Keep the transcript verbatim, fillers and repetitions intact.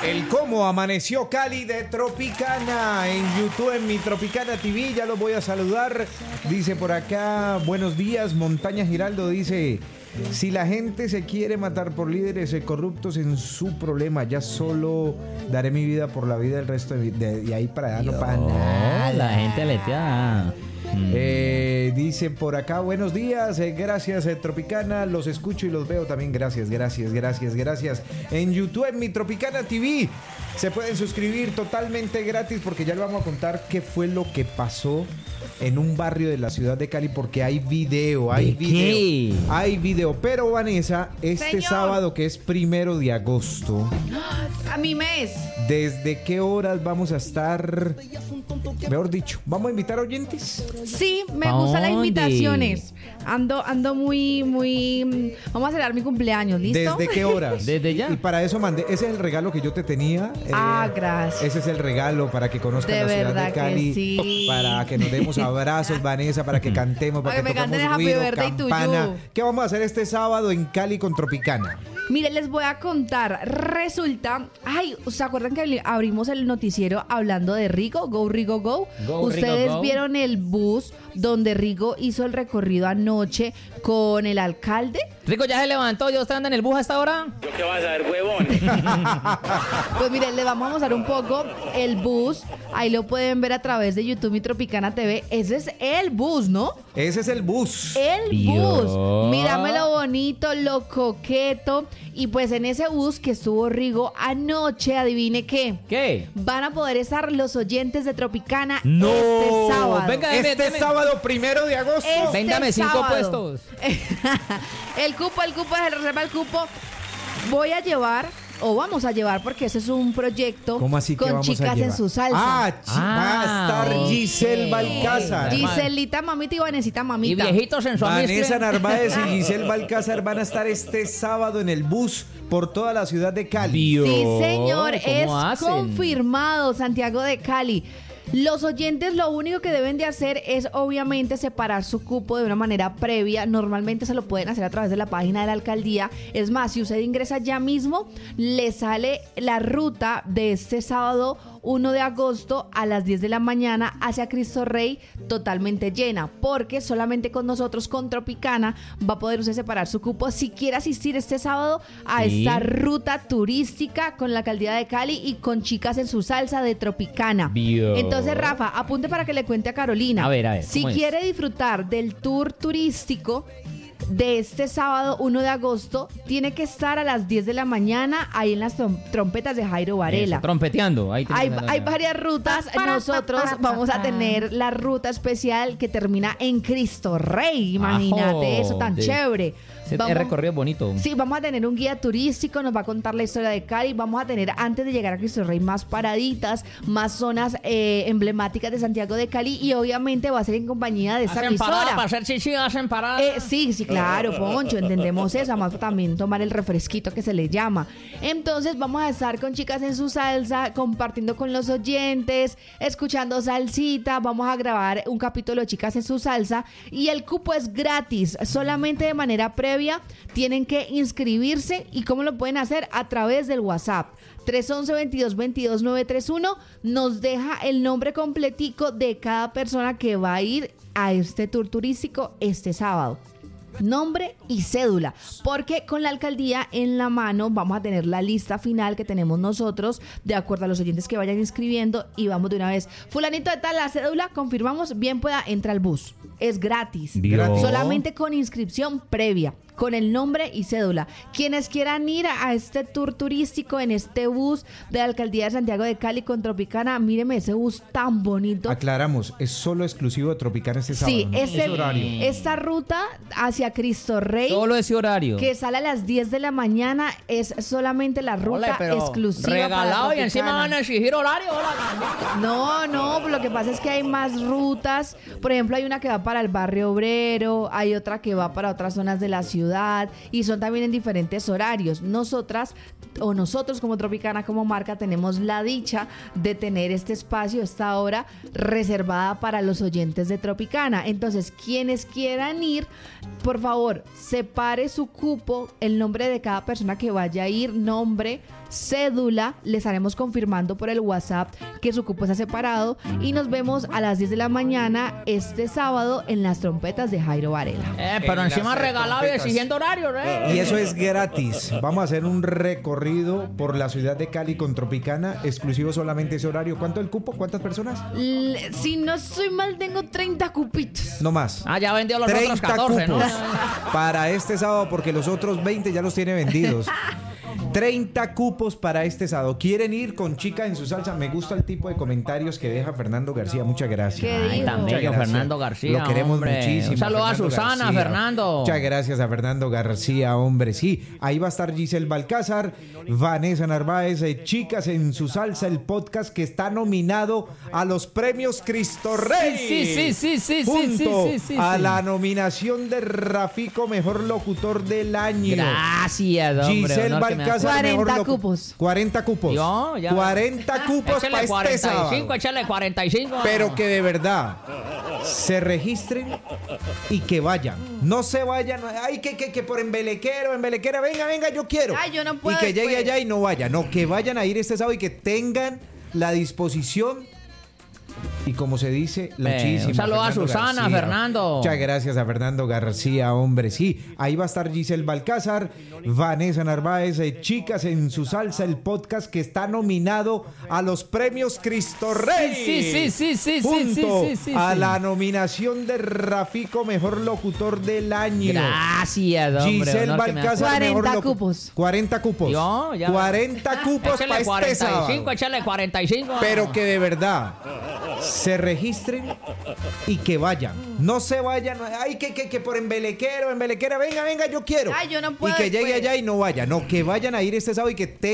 El cómo amaneció Cali de Tropicana en YouTube, en mi Tropicana T V. Ya los voy a saludar. Dice por acá, buenos días, Montaña Giraldo. Dice, si la gente se quiere matar por líderes corruptos en su problema, ya solo daré mi vida por la vida del resto de, de, de ahí para allá. No para nada. La gente aleteada. Eh, dice por acá, buenos días, eh, gracias eh, Tropicana, los escucho y los veo también, gracias, gracias, gracias, gracias. En YouTube, en mi Tropicana T V, se pueden suscribir totalmente gratis porque ya le vamos a contar qué fue lo que pasó en un barrio de la ciudad de Cali, porque hay video, hay ¿De video, qué? hay video. Pero Vanessa, este Señor. sábado que es primero de agosto, A mi mes. ¿desde qué horas vamos a estar? Mejor dicho, ¿vamos a invitar oyentes? Sí, me ¿Pa' gustan las dónde? invitaciones. Ando, ando muy, muy. Vamos a celebrar mi cumpleaños, ¿listo? ¿Desde qué horas? Desde ya. Y para eso mandé, ese es el regalo que yo te tenía. eh, Ah, gracias. Ese es el regalo para que conozcan De la ciudad verdad de que Cali. sí. Para que nos demos abrazos, Vanessa, para que cantemos, para, Para que que me canten toquemos Happy guiro, Birthday to campana. you. ¿Qué vamos a hacer este sábado en Cali con Tropicana? Mire, les voy a contar. Resulta. Ay, ¿se acuerdan que abri- abrimos el noticiero hablando de Rigo? Go, Rigo, go. Go, Ustedes Rigo, go. vieron el bus donde Rigo hizo el recorrido anoche con el alcalde. Rico ya se levantó, ¿ya usted anda en el bus a esta hora? ¿Yo qué vas a ver, huevón? Pues mire, les vamos a mostrar un poco el bus. Ahí lo pueden ver a través de YouTube y Tropicana T V. Ese es el bus, ¿no? Ese es el bus. El Dios. bus. Mírame lo bonito, lo coqueto. Y pues en ese bus que estuvo Rigo anoche, adivine qué. ¿Qué? Van a poder estar los oyentes de Tropicana No. este sábado. Venga, deme, Este deme. sábado primero de agosto. Este Véndame cinco sábado. puestos. El cupo, el cupo, se reserva el cupo. Voy a llevar, o vamos a llevar, porque ese es un proyecto ¿Cómo así que con vamos a chicas llevar? en su salsa. Ah, chi- va a estar Ah, Giselle ok. Balcázar. Giselita, mamita y Vanesita, Y mamita. viejitos en su Vanessa Narváez y Giselle Balcázar van a estar este sábado en el bus por toda la ciudad de Cali. Sí, señor, es ¿Cómo hacen? confirmado, Santiago de Cali. Los oyentes lo único que deben de hacer es obviamente separar su cupo de una manera previa. Normalmente se lo pueden hacer a través de la página de la alcaldía. Es más, si usted ingresa ya mismo, le sale la ruta de este sábado uno de agosto a las diez de la mañana hacia Cristo Rey totalmente llena, porque solamente con nosotros, con Tropicana, va a poder usted separar su cupo si quiere asistir este sábado a Sí. esta ruta turística con la alcaldía de Cali y con chicas en su salsa de Tropicana. Bio. Entonces, Rafa, apunte para que le cuente a Carolina. A ver, a ver, Si ¿cómo es? quiere disfrutar del tour turístico de este sábado uno de agosto, tiene que estar a las diez de la mañana ahí en las trom- trompetas de Jairo Varela. Eso, trompeteando. Ahí Hay, tenemos la- hay varias rutas. Nosotros vamos a tener la ruta especial que termina en Cristo Rey. Imagínate Ajo, eso tan de- chévere. Ese Vamos- recorrido bonito. Sí, vamos a tener un guía turístico, nos va a contar la historia de Cali. Vamos a tener, antes de llegar a Cristo Rey, más paraditas, más zonas eh, emblemáticas de Santiago de Cali. Y obviamente va a ser en compañía de esta Hacen parada emisora. para hacer chichi, hacen parada. Eh, sí, sí, claro, Poncho, entendemos eso, además también tomar el refresquito que se le llama. Entonces vamos a estar con chicas en su salsa, compartiendo con los oyentes, escuchando salsita, vamos a grabar un capítulo de chicas en su salsa y el cupo es gratis, solamente de manera previa tienen que inscribirse. ¿Y cómo lo pueden hacer? A través del WhatsApp. tres once, veintidós veintidós, nueve tres uno nos deja el nombre completico de cada persona que va a ir a este tour turístico este sábado. Nombre y cédula, porque con la alcaldía en la mano vamos a tener la lista final que tenemos nosotros de acuerdo a los oyentes que vayan inscribiendo y vamos de una vez. Fulanito de tal, la cédula, confirmamos, bien pueda, entra al bus. Es gratis, Dios. solamente con inscripción previa, con el nombre y cédula. Quienes quieran ir a este tour turístico en este bus de la alcaldía de Santiago de Cali con Tropicana, míreme ese bus tan bonito. Aclaramos, es solo exclusivo de Tropicana este sábado. Sí, ¿no? es Ese el- horario. esta ruta hacia Cristo Rey, Solo ese horario. que sale a las diez de la mañana, es solamente la ruta Ole, pero exclusiva regalado para y encima Tropicana. van a exigir horario. Hola. No, no, lo que pasa es que hay más rutas. Por ejemplo, hay una que va para el barrio obrero, hay otra que va para otras zonas de la ciudad y son también en diferentes horarios. Nosotras o nosotros como Tropicana, como marca, tenemos la dicha de tener este espacio, esta hora reservada para los oyentes de Tropicana. Entonces, quienes quieran ir, por favor, separe su cupo, el nombre de cada persona que vaya a ir, nombre, cédula. Les estaremos confirmando por el WhatsApp que su cupo está separado y nos vemos a las diez de la mañana este sábado en las trompetas de Jairo Varela. Eh, pero En encima las regalado y trompetas. exigiendo horario, ¿eh? Y eso es gratis. Vamos a hacer un recorrido por la ciudad de Cali con Tropicana, exclusivo solamente ese horario. ¿Cuánto el cupo? ¿Cuántas personas? L- si no estoy mal, tengo treinta cupitos. No más. Ah, ya vendió los otros treinta catorce, ¿no? cupos para este sábado porque los otros veinte ya los tiene vendidos. treinta cupos para este sábado. ¿Quieren ir con Chica en su salsa? Me gusta el tipo de comentarios que deja Fernando García. Muchas gracias. ¿Qué Ay, dijo? tan Muchas bello gracias. Fernando García. Lo queremos hombre. muchísimo. Un saludo a Fernando Susana, García. Fernando. Muchas gracias a Fernando García, hombre. Sí, ahí va a estar Giselle Balcázar, Vanessa Narváez, eh, Chicas en su salsa, el podcast que está nominado a los premios Cristo Rey. Sí, sí, sí, sí, sí, Junto sí, sí, sí, a sí. la nominación de Rafico, mejor locutor del año. Gracias, hombre. Giselle honor que me hace. Balcázar, mejor cuarenta locu- cupos. cuarenta cupos. Yo, ya. cuarenta cupos Échale para este cuarenta y cinco, sábado. échale cuarenta y cinco. Pero que de verdad se registren y que vayan. No se vayan. Ay, que, que, que por embelequero, embelequera. Venga, venga, yo quiero. Ay, yo no puedo Y que llegue después. allá y no vaya. No, que vayan a ir este sábado y que tengan la disposición. Y como se dice, la Eh, muchísima. un saludo a Fernando Susana, García. Fernando. Muchas gracias a Fernando García, hombre. Sí, ahí va a estar Giselle Balcázar, Vanessa Narváez, eh, Chicas en su salsa, el podcast que está nominado a los premios Cristo Rey. Sí, sí, sí, sí, sí, Junto sí, sí, sí, a sí. la nominación de Rafico, mejor locutor del año. Gracias, hombre. Giselle honor que me hace. Balcázar, mejor cuarenta locu- cupos. cuarenta cupos. Yo, ya. cuarenta cupos Échale para este cuarenta y cinco, sábado. échale cuarenta y cinco. Pero que de verdad se registren y que vayan. No se vayan. Ay, que, que, que por embelequero, embelequera. Venga, venga, yo quiero. Ay, yo no puedo Y que llegue después. allá y no vaya. No, que vayan a ir este sábado y que tengan